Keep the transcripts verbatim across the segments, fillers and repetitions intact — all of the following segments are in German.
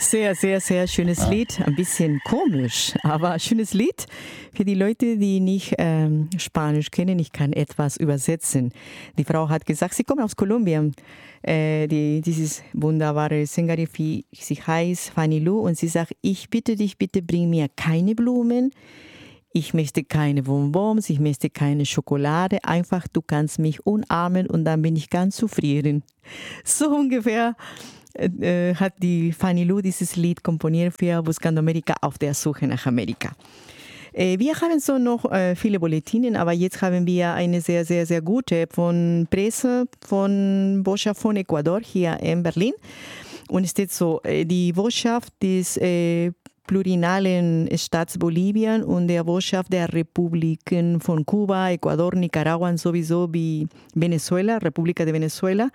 Sehr, sehr, sehr schönes Lied. Ein bisschen komisch, aber schönes Lied. Für die Leute, die nicht ähm, Spanisch kennen, ich kann etwas übersetzen. Die Frau hat gesagt, sie kommt aus Kolumbien. Äh, die, dieses wunderbare Sängerin, sie heißt Fanny Lu und sie sagt, ich bitte dich, bitte bring mir keine Blumen. Ich möchte keine Bonbons, ich möchte keine Schokolade. Einfach, du kannst mich umarmen und dann bin ich ganz zufrieden. So ungefähr äh, hat die Fanny Lu dieses Lied komponiert für Buscando America auf der Suche nach Amerika. Äh, wir haben so noch äh, viele Bulletinen, aber jetzt haben wir eine sehr, sehr, sehr gute von Presse von Botschaft von Ecuador hier in Berlin. Und es steht so, äh, die Botschaft des äh, plurinalen Staats Bolivien und der Botschaft der Republiken von Kuba, Ecuador, Nicaragua und sowieso wie Venezuela, República de Venezuela,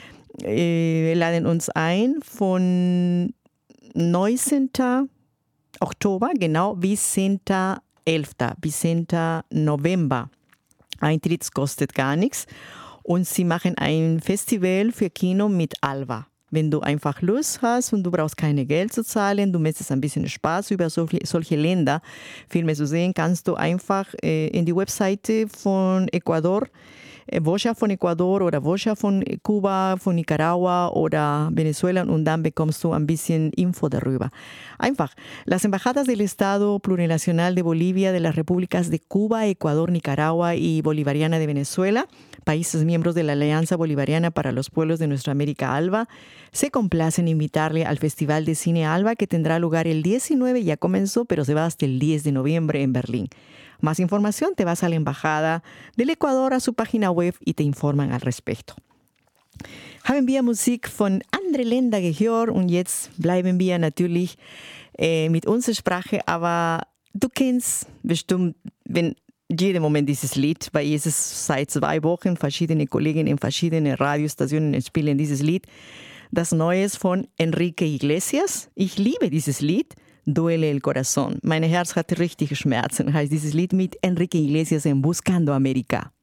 äh, laden uns ein von neunzehnten Oktober, genau, bis zehnten elften bis zehnten November. Eintritt kostet gar nichts und sie machen ein Festival für Kino mit Alba. Wenn du einfach Lust hast und du brauchst keine Geld zu zahlen, du möchtest ein bisschen Spaß über solche, solche Länder, Filme zu sehen, kannst du einfach äh, in die Webseite von Ecuador, äh, Botschaft von Ecuador oder Botschaft von Kuba, von Nicaragua oder Venezuela und dann bekommst du ein bisschen Info darüber. Einfach, las embajadas del Estado Plurinacional de Bolivia, de las repúblicas de Cuba, Ecuador, Nicaragua y Bolivariana de Venezuela, países miembros de la Alianza Bolivariana para los Pueblos de Nuestra América ALBA, se complacen en invitarle al Festival de Cine ALBA que tendrá lugar el diecinueve, ya comenzó, pero se va hasta el diez de noviembre en Berlín. Más información, te vas a la Embajada del Ecuador, a su página web y te informan al respecto. Haben wir Musik von Andre Länder gehört und jetzt bleiben wir natürlich äh, mit unserer Sprache, aber du kennst bestimmt, wenn jeden Moment dieses Lied, weil es ist seit zwei Wochen, verschiedene Kollegen in verschiedenen Radiostationen spielen dieses Lied. Das Neue von Enrique Iglesias. Ich liebe dieses Lied, Duele el Corazón. Mein Herz hat richtig Schmerzen, heißt dieses Lied mit Enrique Iglesias en Buscando America.